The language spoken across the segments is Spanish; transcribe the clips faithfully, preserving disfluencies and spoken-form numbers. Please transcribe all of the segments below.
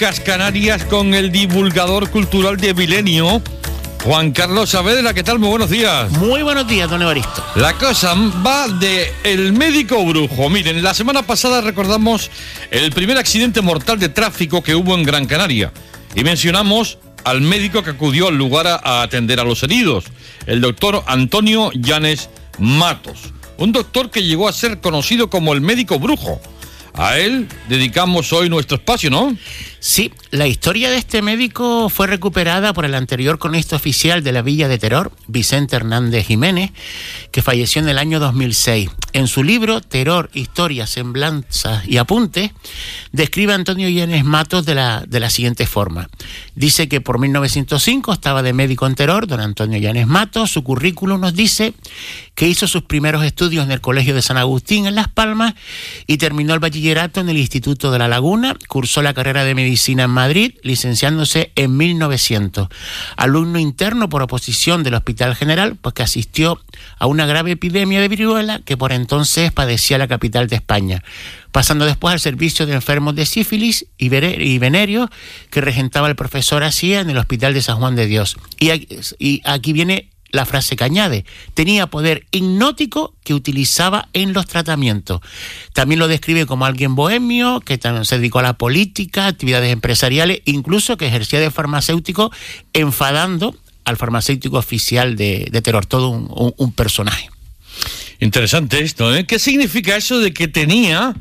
Podcast Canarias con el divulgador cultural de Milenio, Juan Carlos Saavedra. ¿Qué tal? Muy buenos días. Muy buenos días, don Evaristo. La cosa va de el médico brujo. Miren, la semana pasada recordamos el primer accidente mortal de tráfico que hubo en Gran Canaria y mencionamos al médico que acudió al lugar a, a atender a los heridos, el doctor Antonio Llanes Matos, un doctor que llegó a ser conocido como el médico brujo. A él dedicamos hoy nuestro espacio, ¿no? Sí, la historia de este médico fue recuperada por el anterior cronista oficial de la Villa de Teror, Vicente Hernández Jiménez, que falleció en el año dos mil seis. En su libro Teror, Historia, Semblanzas y Apuntes, describe a Antonio Llanes Matos de la, de la siguiente forma. Dice que por mil novecientos cinco estaba de médico en Teror, don Antonio Llanes Matos. Su currículum nos dice que hizo sus primeros estudios en el Colegio de San Agustín en Las Palmas y terminó el bachillerato en el Instituto de La Laguna, cursó la carrera de medicina en Madrid, licenciándose en mil novecientos. Alumno interno por oposición del Hospital General, pues que asistió a una grave epidemia de viruela que por entonces padecía la capital de España, pasando después al servicio de enfermos de sífilis y venerio que regentaba el profesor Asía en el Hospital de San Juan de Dios. Y aquí, y aquí viene la frase que añade: tenía poder hipnótico que utilizaba en los tratamientos. También lo describe como alguien bohemio, que también se dedicó a la política, actividades empresariales, incluso que ejercía de farmacéutico, enfadando al farmacéutico oficial de, de Teror, todo un, un, un personaje. Interesante esto, ¿eh? ¿Qué significa eso de que tenía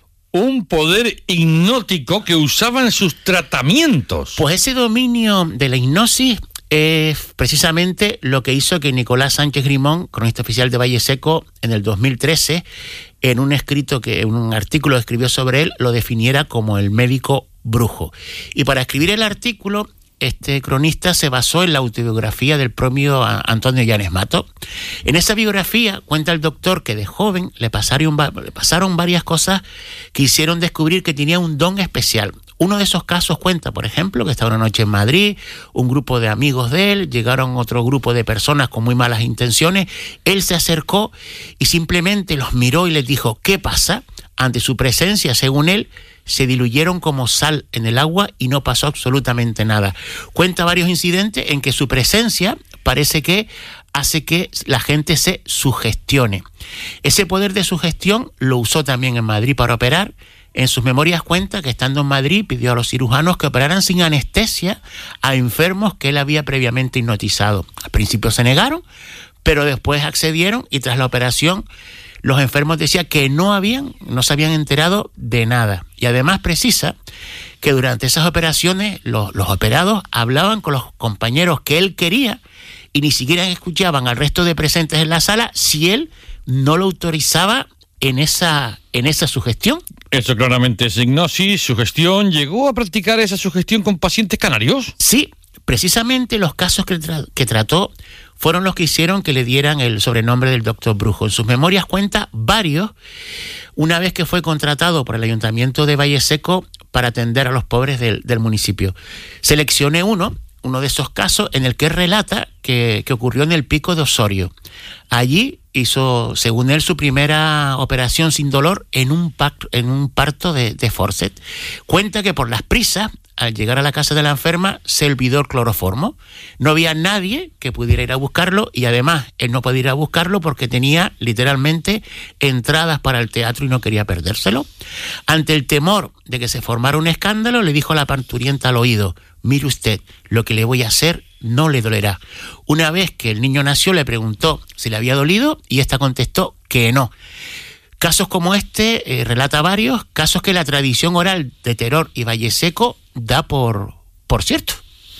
un poder hipnótico que usaba en sus tratamientos? Pues ese dominio de la hipnosis es precisamente lo que hizo que Nicolás Sánchez Grimón, cronista oficial de Valle Seco, en el dos mil trece, en un escrito que, en un artículo que escribió sobre él, lo definiera como el médico brujo. Y para escribir el artículo, este cronista se basó en la autobiografía del propio Antonio Llanes Matos. En esa biografía cuenta el doctor que de joven le pasaron, le pasaron varias cosas que hicieron descubrir que tenía un don especial. Uno de esos casos cuenta, por ejemplo, que estaba una noche en Madrid, un grupo de amigos de él, llegaron otro grupo de personas con muy malas intenciones, él se acercó y simplemente los miró y les dijo: ¿qué pasa? Ante su presencia, según él, se diluyeron como sal en el agua y no pasó absolutamente nada. Cuenta varios incidentes en que su presencia parece que hace que la gente se sugestione. Ese poder de sugestión lo usó también en Madrid para operar. En sus memorias cuenta que estando en Madrid pidió a los cirujanos que operaran sin anestesia a enfermos que él había previamente hipnotizado. Al principio se negaron, pero después accedieron y tras la operación los enfermos decían que no habían, no se habían enterado de nada. Y además precisa que durante esas operaciones los, los operados hablaban con los compañeros que él quería y ni siquiera escuchaban al resto de presentes en la sala si él no lo autorizaba en esa, en esa sugestión. Eso claramente es hipnosis, sugestión. ¿Llegó a practicar esa sugestión con pacientes canarios? Sí, precisamente los casos que, tra- que trató fueron los que hicieron que le dieran el sobrenombre del doctor brujo. En sus memorias cuenta varios, una vez que fue contratado por el Ayuntamiento de Valle Seco para atender a los pobres del, del municipio. Seleccioné uno, uno de esos casos en el que relata que, que ocurrió en el Pico de Osorio. Allí hizo, según él, su primera operación sin dolor en un, pacto, en un parto de, de forceps. Cuenta que por las prisas, al llegar a la casa de la enferma, se olvidó el cloroformo. No había nadie que pudiera ir a buscarlo y además él no podía ir a buscarlo porque tenía literalmente entradas para el teatro y no quería perdérselo. Ante el temor de que se formara un escándalo, le dijo a la parturienta al oído: mire usted, lo que le voy a hacer no le dolerá. Una vez que el niño nació, le preguntó si le había dolido y esta contestó que no. Casos como este, eh, relata varios, casos que la tradición oral de Teror y Valle Seco da por, por cierto.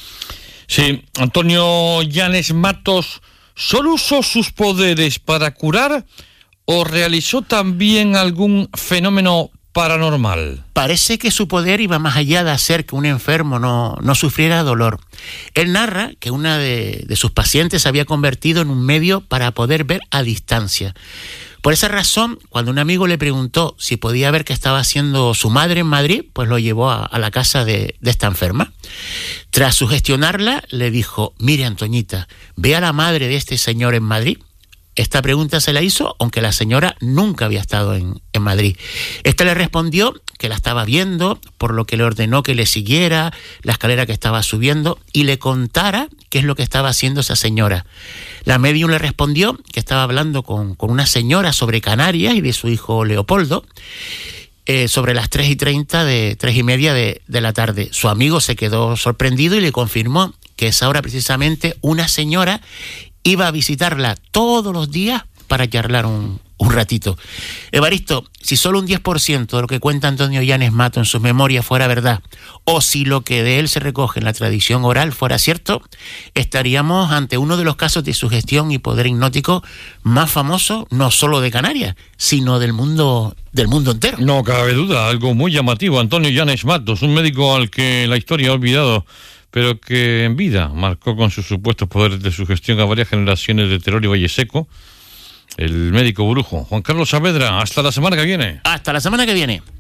Sí, Antonio Llanes Matos, ¿solo usó sus poderes para curar o realizó también algún fenómeno paranormal? Parece que su poder iba más allá de hacer que un enfermo no, no sufriera dolor. Él narra que una de, de sus pacientes se había convertido en un medio para poder ver a distancia. Por esa razón, cuando un amigo le preguntó si podía ver qué estaba haciendo su madre en Madrid, pues lo llevó a, a la casa de, de esta enferma. Tras sugestionarla, le dijo: mire, Antoñita, ve a la madre de este señor en Madrid. Esta pregunta se la hizo, aunque la señora nunca había estado en, en Madrid. Esta le respondió que la estaba viendo, por lo que le ordenó que le siguiera la escalera que estaba subiendo y le contara qué es lo que estaba haciendo esa señora. La medium le respondió que estaba hablando con, con una señora sobre Canarias y de su hijo Leopoldo, eh, sobre las tres y treinta, de tres y media de, de la tarde. Su amigo se quedó sorprendido y le confirmó que esa hora precisamente una señora iba a visitarla todos los días para charlar un, un ratito. Evaristo, si solo un diez por ciento de lo que cuenta Antonio Llanes Mato en sus memorias fuera verdad, o si lo que de él se recoge en la tradición oral fuera cierto, estaríamos ante uno de los casos de sugestión y poder hipnótico más famosos, no solo de Canarias, sino del mundo, del mundo entero. No cabe duda, algo muy llamativo. Antonio Llanes Matos, un médico al que la historia ha olvidado, pero que en vida marcó con sus supuestos poderes de sugestión a varias generaciones de Terror y Valle Seco, el médico brujo. Juan Carlos Saavedra, hasta la semana que viene. Hasta la semana que viene.